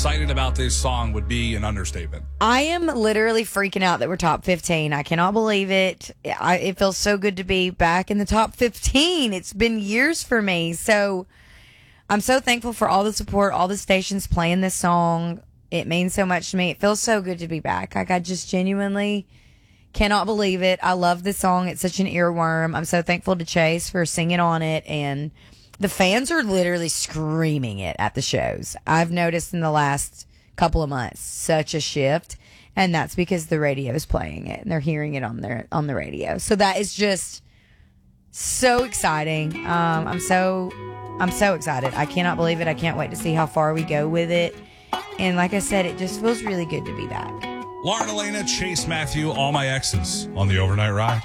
Excited about this song would be an understatement. I am literally freaking out that we're top 15. I cannot believe it. It feels so good to be back in the top 15. It's been years for me. So I'm so thankful for all the support, all the stations playing this song. It means so much to me. It feels so good to be back. Like, I just genuinely cannot believe it. I love this song. It's such an earworm. I'm so thankful to Chase for singing on it, and the fans are literally screaming it at the shows. I've noticed in the last couple of months such a shift, and that's because the radio is playing it and they're hearing it on the radio. So that is just so exciting. I'm so excited. I cannot believe it. I can't wait to see how far we go with it. And like I said, it just feels really good to be back. Lauren Elena, Chase Matthew, All My Exes on the Overnight Ride.